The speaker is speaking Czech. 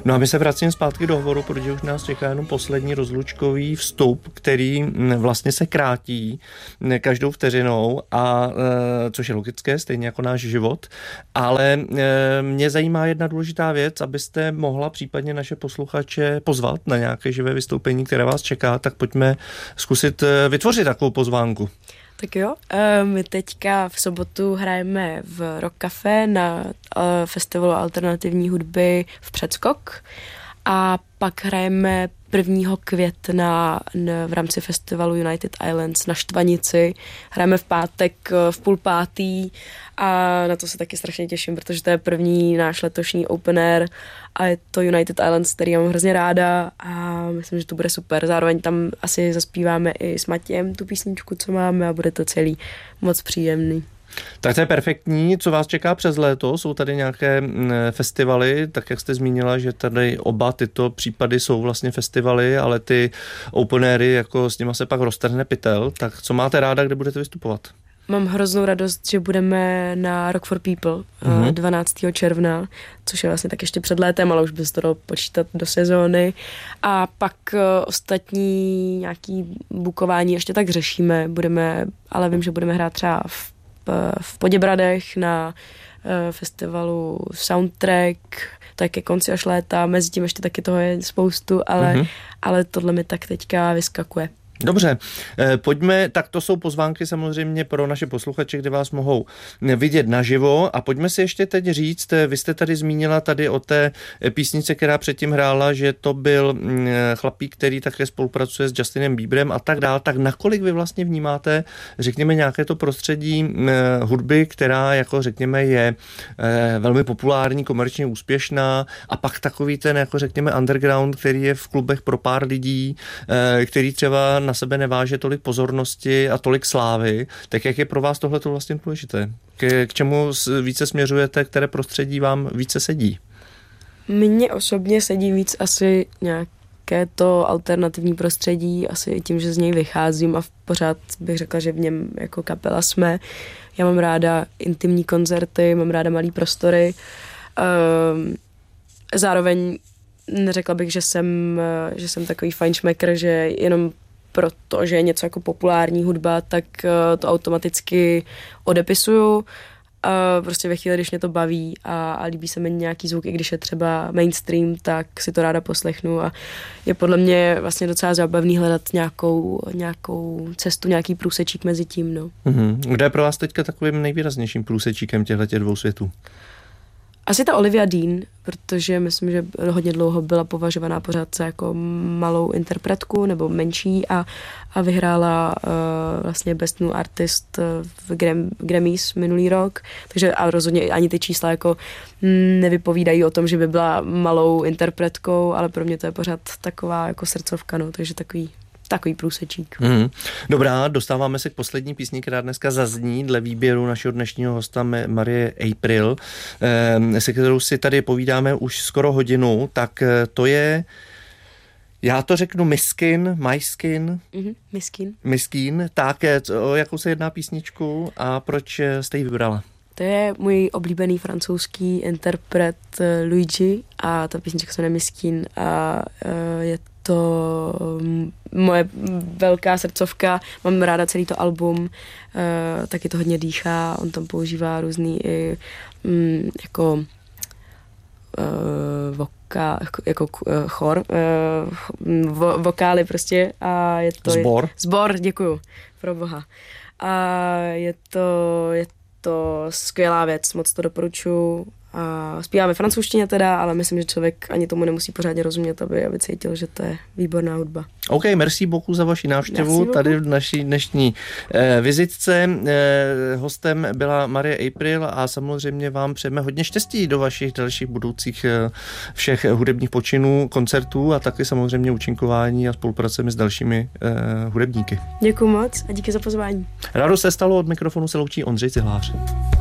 No a my se vracíme zpátky do hovoru, protože už nás čeká jenom poslední rozlučkový vstup, který vlastně se krátí každou vteřinou, a což je logické, stejně jako náš život, ale mě zajímá jedna důležitá věc, abyste mohla případně naše posluchače pozvat na nějaké živé vystoupení, které vás čeká, tak pojďme zkusit vytvořit takovou pozvánku. Tak jo, my teďka v sobotu hrajeme v Rock Café na festivalu alternativní hudby v Předskok a pak hrajeme 1. května v rámci festivalu United Islands na Štvanici. Hrajeme v pátek v 4:30 a na to se taky strašně těším, protože to je první náš letošní open air a je to United Islands, který já mám hrozně ráda a myslím, že to bude super. Zároveň tam asi zaspíváme i s Matějem tu písničku, co máme, a bude to celý moc příjemný. Tak to je perfektní. Co vás čeká přes léto? Jsou tady nějaké festivaly, tak jak jste zmínila, že tady oba tyto případy jsou vlastně festivaly, ale ty open airy, jako s nima se pak roztrhne pytel. Tak co máte ráda, kde budete vystupovat? Mám hroznou radost, že budeme na Rock for People 12. června, což je vlastně tak ještě před létem, ale už by se to dalo počítat do sezóny. A pak ostatní nějaký bukování ještě tak řešíme, ale vím, že budeme hrát třeba v Poděbradech na festivalu Soundtrack, tak ke konci až léta, mezi tím ještě taky toho je spoustu, ale tohle mi tak teďka vyskakuje. Dobře, pojďme, tak to jsou pozvánky samozřejmě pro naše posluchače, kde vás mohou vidět naživo, a pojďme si ještě teď říct, vy jste tady zmínila tady o té písnice, která předtím hrála, že to byl chlapík, který také spolupracuje s Justinem Bieberem a tak dál, tak nakolik vy vlastně vnímáte, řekněme, nějaké to prostředí hudby, která jako řekněme je velmi populární, komerčně úspěšná, a pak takový ten jako řekněme underground, který je v klubech pro pár lidí, který třeba na sebe neváže tolik pozornosti a tolik slávy, tak jak je pro vás tohleto vlastně důležité? K čemu více směřujete, které prostředí vám více sedí? Mně osobně sedí víc asi nějaké to alternativní prostředí, asi tím, že z něj vycházím a pořád bych řekla, že v něm jako kapela jsme. Já mám ráda intimní koncerty, mám ráda malý prostory. Zároveň neřekla bych, že jsem takový fajnšmekr, že jenom proto, že je něco jako populární hudba, tak to automaticky odepisuju. Prostě ve chvíli, když mě to baví a líbí se mi nějaký zvuk, i když je třeba mainstream, tak si to ráda poslechnu a je podle mě vlastně docela zábavný hledat nějakou cestu, nějaký průsečík mezi tím. No. Kde je pro vás teďka takovým nejvýraznějším průsečíkem těchto dvou světů? Asi ta Olivia Dean, protože myslím, že hodně dlouho byla považovaná pořád za jako malou interpretku nebo menší a vyhrála vlastně Best New Artist v Grammys minulý rok, takže a rozhodně ani ty čísla jako nevypovídají o tom, že by byla malou interpretkou, ale pro mě to je pořád taková jako srdcovka, no, takže takový průsečík. Dobrá, dostáváme se k poslední písni, která dneska zazní dle výběru našeho dnešního hosta Marie April, se kterou si tady povídáme už skoro hodinu, tak to je, já to řeknu Miskin, tak o jakou se jedná písničku a proč jste ji vybrala? To je můj oblíbený francouzský interpret Luigi a ta písnička se jmenuje Miskin a je to moje velká srdcovka, mám ráda celý to album, taky to hodně dýchá, on tam používá různý i jako chor, vokály prostě a je to... Sbor, děkuju, pro boha. A je to skvělá věc, moc to doporučuji. A zpíváme francouzštině teda, ale myslím, že člověk ani tomu nemusí pořádně rozumět, aby cítil, že to je výborná hudba. OK, merci beaucoup za vaši návštěvu tady v naší dnešní vizitce. Hostem byla Marie April a samozřejmě vám přejeme hodně štěstí do vašich dalších budoucích všech hudebních počinů, koncertů a taky samozřejmě účinkování a spolupracujeme s dalšími hudebníky. Děkuji moc a díky za pozvání. Rádo se stalo, od mikrofonu se loučí Ondřej Cihlář.